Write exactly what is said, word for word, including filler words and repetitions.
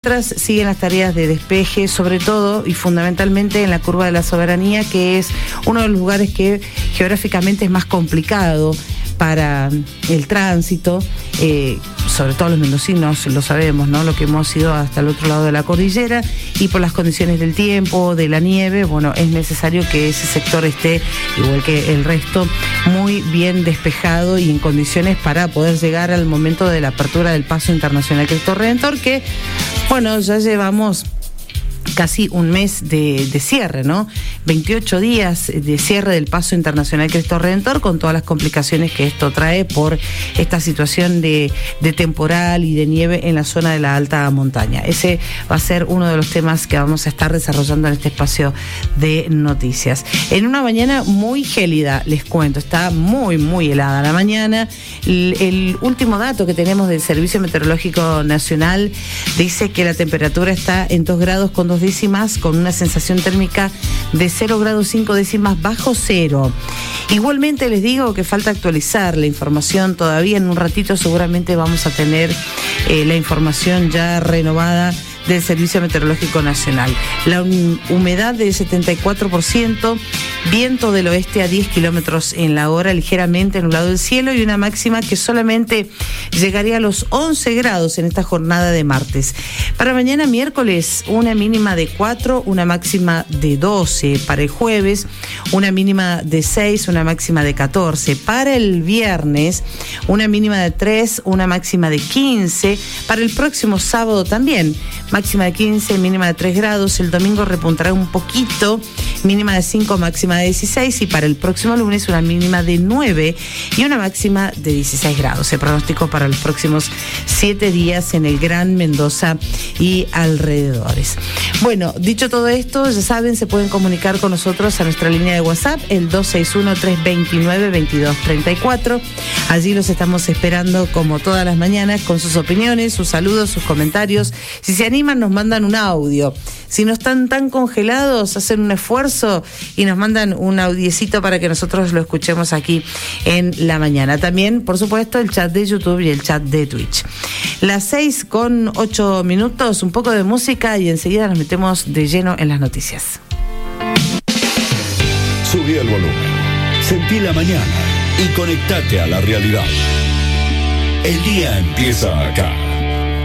Mientras siguen las tareas de despeje, sobre todo y fundamentalmente en la curva de la Soberanía, que es uno de los lugares que geográficamente es más complicado para el tránsito, eh, sobre todo los mendocinos lo sabemos, ¿no? Lo que hemos ido hasta el otro lado de la cordillera, y por las condiciones del tiempo, de la nieve, bueno, es necesario que ese sector esté, igual que el resto, muy bien despejado y en condiciones para poder llegar al momento de la apertura del Paso Internacional Cristo Redentor, que, bueno, ya llevamos casi un mes de, de cierre, ¿no? veintiocho días de cierre del Paso Internacional Cristo Redentor, con todas las complicaciones que esto trae por esta situación de, de temporal y de nieve en la zona de la alta montaña. Ese va a ser uno de los temas que vamos a estar desarrollando en este espacio de noticias. En una mañana muy gélida, les cuento, está muy, muy helada la mañana. El, el último dato que tenemos del Servicio Meteorológico Nacional dice que la temperatura está en dos grados con dos décimas, con una sensación térmica de cero grados cinco décimas bajo cero. Igualmente les digo que falta actualizar la información todavía. En un ratito seguramente vamos a tener eh, la información ya renovada del Servicio Meteorológico Nacional. La humedad del setenta y cuatro por ciento, viento del oeste a diez kilómetros en la hora, ligeramente nublado el cielo, y una máxima que solamente llegaría a los once grados en esta jornada de martes. Para mañana miércoles, una mínima de cuatro, una máxima de doce. Para el jueves, una mínima de seis, una máxima de catorce. Para el viernes, una mínima de tres, una máxima de quince. Para el próximo sábado también, máxima de quince, mínima de tres grados. El domingo repuntará un poquito, mínima de cinco, máxima de dieciséis. Y para el próximo lunes, una mínima de nueve y una máxima de dieciséis grados. El pronóstico para los próximos siete días en el Gran Mendoza y alrededores. Bueno, dicho todo esto, ya saben, se pueden comunicar con nosotros a nuestra línea de WhatsApp, el dos seis uno, tres dos nueve, veintidós treinta y cuatro. Allí los estamos esperando como todas las mañanas con sus opiniones, sus saludos, sus comentarios. Si se animan, nos mandan un audio. Si no están tan congelados, hacen un esfuerzo y nos mandan un audiecito para que nosotros lo escuchemos aquí en la mañana. También, por supuesto, el chat de YouTube y el chat de Twitch. Las seis con ocho minutos, un poco de música y enseguida nos metemos de lleno en las noticias. Subí el volumen, sentí la mañana y conectate a la realidad. El día empieza acá.